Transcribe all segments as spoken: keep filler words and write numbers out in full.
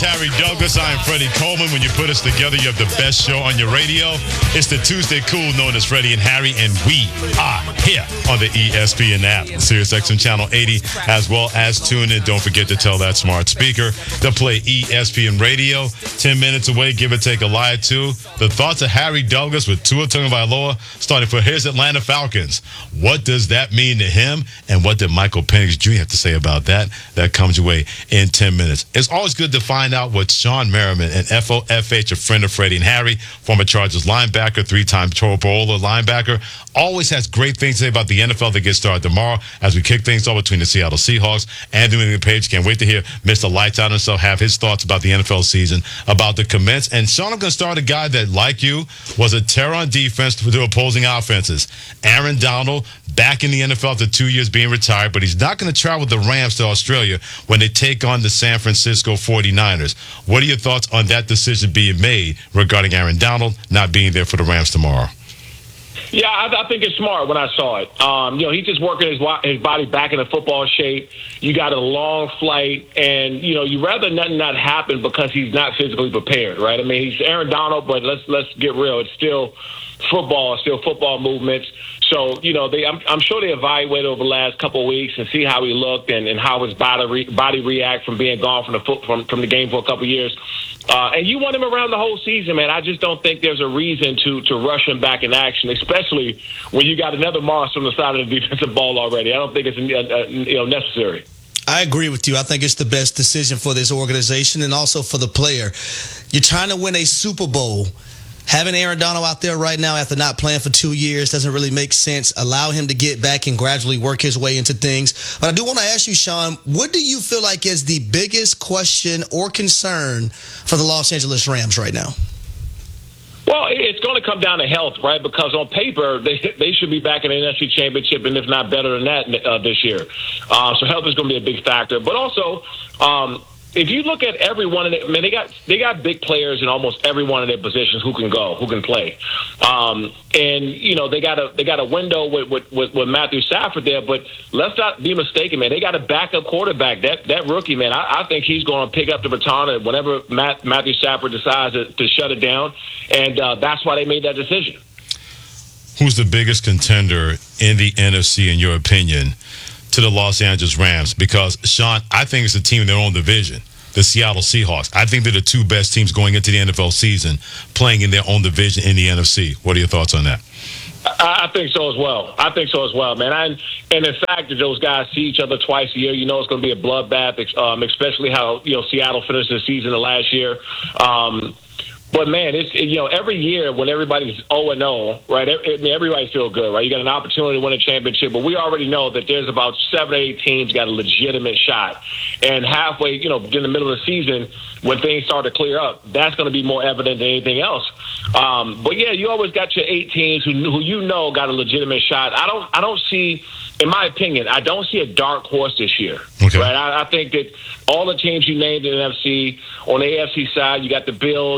Harry Douglas, I am Freddie Coleman. When you put us together, you have the best show on your radio. It's the Tuesday Cool known as Freddie and Harry, and we are here on the E S P N app, Sirius X M Channel eighty, as well as tune in. Don't forget to tell that smart speaker to play E S P N Radio. Ten minutes away, give or take a lie two. The thoughts of Harry Douglas with Tua Tagovailoa starting for his Atlanta Falcons. What does that mean to him, and what did Michael Penix Junior have to say about that? That comes your way in ten minutes. It's always good to find out what Sean Merriman, an F O F H, a friend of Freddie and Harry, former Chargers linebacker, three-time Pro Bowler linebacker, always has great things to say about the N F L that gets started tomorrow as we kick things off between the Seattle Seahawks and the New England Patriots. Can't wait to hear Mister Lights Out himself have his thoughts about the N F L season, about the commence. And Sean, I'm going to start a guy that, like you, was a terror on defense to opposing offenses. Aaron Donald, back in the N F L after two years being retired, but he's not going to travel with the Rams to Australia when they take on the San Francisco forty-niners. What are your thoughts on that decision being made regarding Aaron Donald not being there for the Rams tomorrow? Yeah, I, I think it's smart when I saw it. Um, you know, he's just working his, his body back into football shape. You got a long flight, and, you know, you rather nothing not happen because he's not physically prepared, right? I mean, he's Aaron Donald, but let's let's get real. It's still football, it's still football movements. So, you know, they I'm, I'm sure they evaluated over the last couple of weeks and see how he looked and, and how his body re, body react from being gone from the foot, from, from the game for a couple of years. Uh, and you want him around the whole season, man. I just don't think there's a reason to to rush him back in action, especially when you got another monster on the side of the defensive ball already. I don't think it's uh, uh, you know necessary. I agree with you. I think it's the best decision for this organization and also for the player. You're trying to win a Super Bowl. Having Aaron Donald out there right now after not playing for two years doesn't really make sense. Allow him to get back and gradually work his way into things. But I do want to ask you, Sean, what do you feel like is the biggest question or concern for the Los Angeles Rams right now? Well, it's going to come down to health, right? Because on paper, they they should be back in the N F C Championship, and if not better than that uh, this year. Uh, so health is going to be a big factor. But also, um, if you look at every one of them, I mean, they got they got big players in almost every one of their positions who can go, who can play, um, and you know they got a they got a window with, with, with, with Matthew Stafford there. But let's not be mistaken, man. They got a backup quarterback. That that rookie, man, I, I think he's going to pick up the baton whenever Matt, Matthew Stafford decides to, to shut it down, and uh, that's why they made that decision. Who's the biggest contender in the N F C, in your opinion, to the Los Angeles Rams? Because, Sean, I think it's a team in their own division, the Seattle Seahawks. I think they're the two best teams going into the N F L season, playing in their own division in the N F C. What are your thoughts on that? I, I think so as well. I think so as well, man. I, and the fact that those guys see each other twice a year, you know it's going to be a bloodbath, um, especially how, you know, Seattle finished the season the last year. Um, But, man, it's you know, every year when everybody's oh and oh, right, I mean, everybody feels good, right? You got an opportunity to win a championship, but we already know that there's about seven or eight teams got a legitimate shot. And halfway, you know, in the middle of the season, when things start to clear up, that's going to be more evident than anything else. Um, but, yeah, you always got your eight teams who, who you know got a legitimate shot. I don't I don't see, in my opinion, I don't see a dark horse this year. Okay. Right? I, I think that all the teams you named in the N F C, on the A F C side, you got the Bills.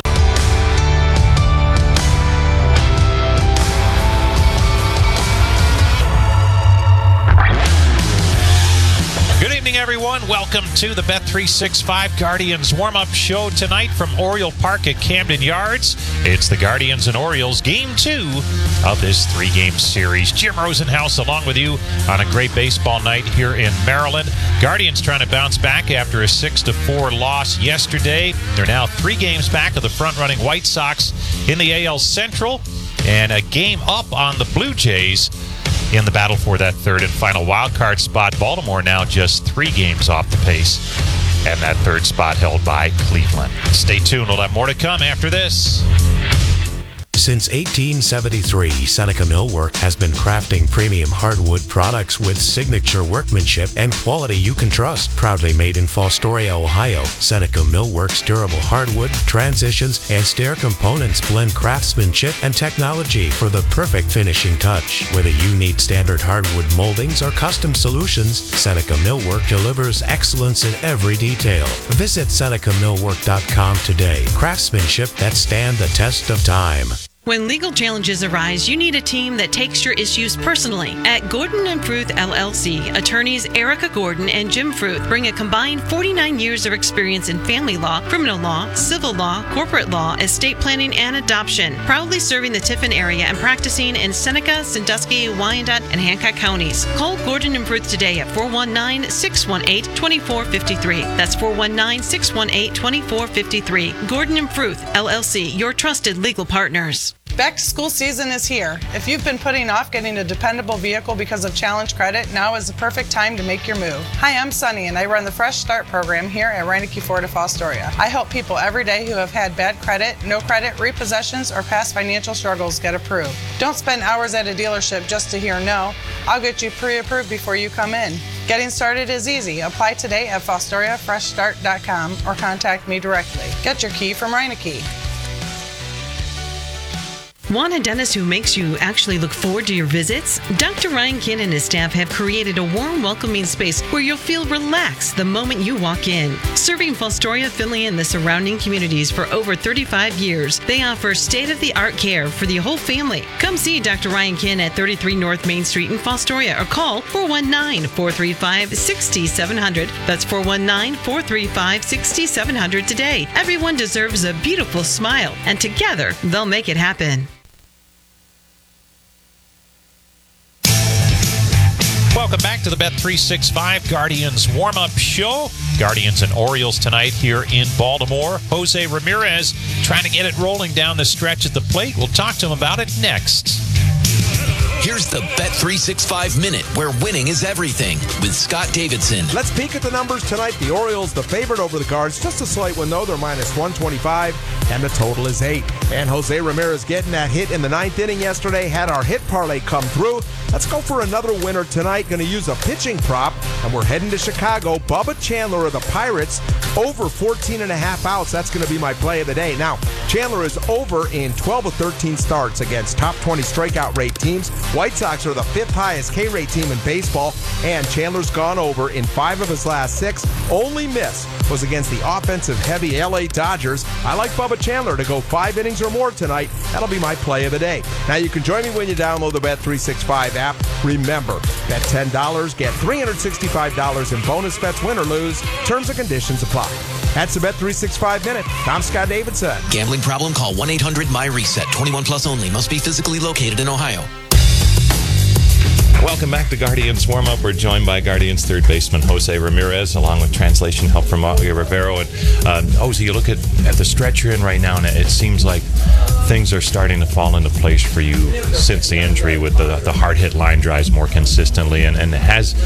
Everyone, welcome to the Bet three sixty-five Guardians warm-up show tonight from Oriole Park at Camden Yards. It's the Guardians and Orioles, game two of this three-game series. Jim Rosenhaus along with you on a great baseball night here in Maryland. Guardians trying to bounce back after a six to four loss yesterday. They're now three games back of the front-running White Sox in the A L Central, and a game up on the Blue Jays in the battle for that third and final wild card spot. Baltimore now just three games off the pace, and that third spot held by Cleveland. Stay tuned. We'll have more to come after this. Since eighteen seventy-three, Seneca Millwork has been crafting premium hardwood products with signature workmanship and quality you can trust. Proudly made in Fostoria, Ohio, Seneca Millwork's durable hardwood, transitions, and stair components blend craftsmanship and technology for the perfect finishing touch. Whether you need standard hardwood moldings or custom solutions, Seneca Millwork delivers excellence in every detail. Visit Seneca Millwork dot com today. Craftsmanship that stand the test of time. When legal challenges arise, you need a team that takes your issues personally. At Gordon and Fruth L L C, attorneys Erica Gordon and Jim Fruth bring a combined forty-nine years of experience in family law, criminal law, civil law, corporate law, estate planning, and adoption. Proudly serving the Tiffin area and practicing in Seneca, Sandusky, Wyandotte, and Hancock counties. Call Gordon and Fruth today at four one nine, six one eight, two four five three. That's four one nine, six one eight, two four five three. Gordon and Fruth L L C, your trusted legal partners. Back to school season is here. If you've been putting off getting a dependable vehicle because of Challenge Credit, now is the perfect time to make your move. Hi, I'm Sunny, and I run the Fresh Start program here at Reineke Ford of Fostoria. I help people every day who have had bad credit, no credit, repossessions, or past financial struggles get approved. Don't spend hours at a dealership just to hear no. I'll get you pre-approved before you come in. Getting started is easy. Apply today at fostoria fresh start dot com or contact me directly. Get your key from Reineke. Want a dentist who makes you actually look forward to your visits? Doctor Ryan Kinn and his staff have created a warm, welcoming space where you'll feel relaxed the moment you walk in. Serving Fostoria, Findlay, and the surrounding communities for over thirty-five years, they offer state-of-the-art care for the whole family. Come see Doctor Ryan Kinn at thirty-three North Main Street in Fostoria or call four one nine, four three five, six seven zero zero. That's four one nine, four three five, six seven zero zero today. Everyone deserves a beautiful smile, and together they'll make it happen. Welcome back to the Bet three sixty-five Guardians warm-up show. Guardians and Orioles tonight here in Baltimore. Jose Ramirez trying to get it rolling down the stretch at the plate. We'll talk to him about it next. Here's the Bet three sixty-five Minute, where winning is everything, with Scott Davidson. Let's peek at the numbers tonight. The Orioles, the favorite over the Cards. Just a slight one, though. They're minus one twenty-five, and the total is eight. And Jose Ramirez getting that hit in the ninth inning yesterday. Had our hit parlay come through. Let's go for another winner tonight. Going to use a pitching prop, and we're heading to Chicago. Bubba Chandler of the Pirates, over fourteen and a half outs. That's going to be my play of the day. Now, Chandler is over in twelve of thirteen starts against top twenty strikeout rate teams. White Sox are the fifth highest K-rate team in baseball, and Chandler's gone over in five of his last six. Only miss was against the offensive-heavy L A Dodgers. I like Bubba Chandler to go five innings or more tonight. That'll be my play of the day. Now, you can join me when you download the Bet three sixty-five app. Remember, bet ten dollars, get three hundred sixty-five dollars in bonus bets, win or lose. Terms and conditions apply. That's the Bet three sixty-five Minute. I'm Scott Davidson. Gambling problem? Call one eight hundred M Y reset. twenty-one plus only. Must be physically located in Ohio. Welcome back to Guardians Warm-Up. We're joined by Guardians third baseman Jose Ramirez, along with translation help from Augie Rivero. And um, Jose, you look at, at the stretch you're in right now, and it seems like things are starting to fall into place for you since the injury, with the, the hard-hit line drives more consistently, and, and has